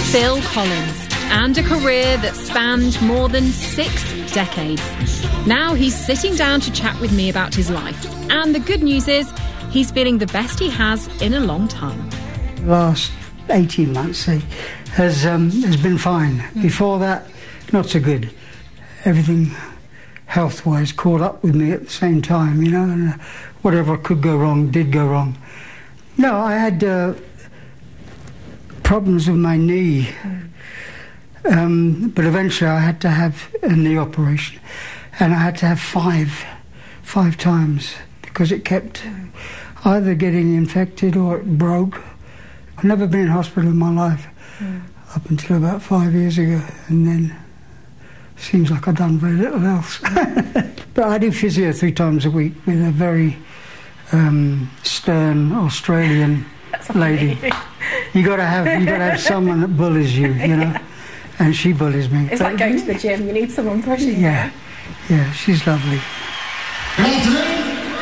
Phil Collins, and a career that spanned more than 6 decades. Now he's sitting down to chat with me about his life. And the good news is, he's feeling the best he has in a long time. The last 18 months has been fine. Before that, not so good. Everything health-wise caught up with me at the same time, you know, and whatever could go wrong did go wrong. No, I had problems with my knee, but eventually I had to have a knee operation, and I had to have five times because it kept either getting infected or it broke. I've never been in hospital in my life up until about 5 years ago, and then seems like I've done very little else. But I do physio 3 times a week with a very stern Australian lady. You got to have someone that bullies you, you know, and she bullies me. It's like going to the gym. You need someone pushing you. Yeah, she's lovely. Good afternoon.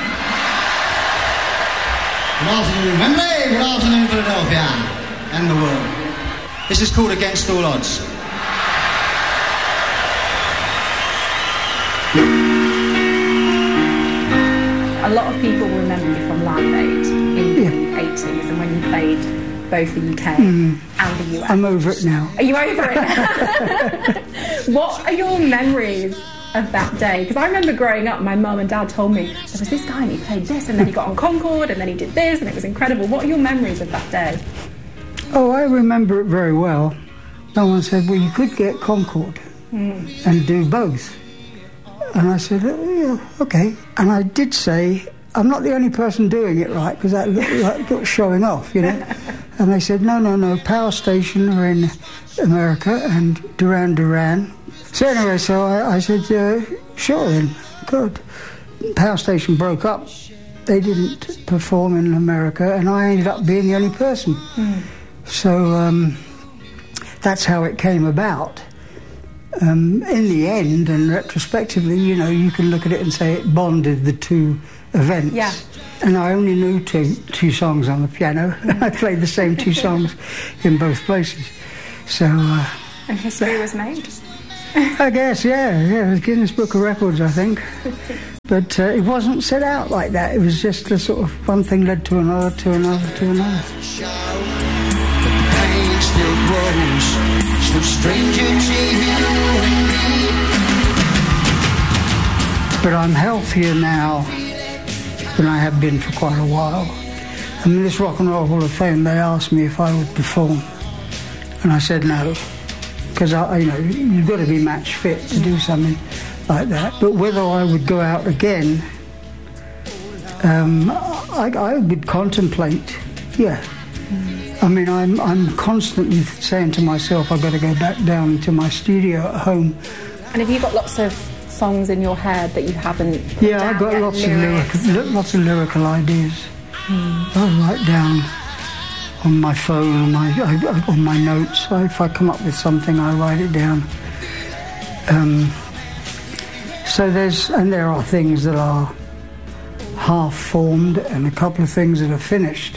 Good afternoon, Wembley. Good afternoon, Philadelphia, and the world. This is called Against All Odds. A lot of people remember you from Live Aid in the 80s, and when you played both the UK and the US. I'm over it now. Are you over it? What are your memories of that day? Because I remember growing up, my mum and dad told me there was this guy and he played this, and then he got on Concorde, and then he did this, and it was incredible. What are your memories of that day? Oh, I remember it very well. Someone said, well, you could get Concorde and do both. And I said, oh, yeah, okay. And I did say, I'm not the only person doing it right, because that looked like showing off, you know. And they said, no, Power Station are in America and Duran Duran. So anyway, I said, sure then, good. Power Station broke up. They didn't perform in America, and I ended up being the only person. So that's how it came about. In the end, and retrospectively, you know, you can look at it and say it bonded the two events. Yeah. And I only knew two songs on the piano. I played the same 2 songs in both places. So... and history was made. I guess, yeah. It was Guinness Book of Records, I think. But it wasn't set out like that. It was just a sort of one thing led to another, to another, to another. Pain still grows, so stranger to you and me. But I'm healthier now than I have been for quite a while. I mean, this Rock and Roll Hall of Fame, they asked me if I would perform, and I said no, because you know, you've got to be match fit to do something like that. But whether I would go out again, I would contemplate. Yeah. I mean, I'm constantly saying to myself, I've got to go back down to my studio at home. And have you got lots of songs in your head that you haven't? Yeah, I've got lots of lyrical ideas. I write down on my phone, on my notes. If I come up with something, I write it down. So there are things that are half formed, and a couple of things that are finished.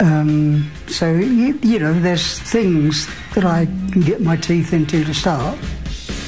So you know, there's things that I can get my teeth into to start.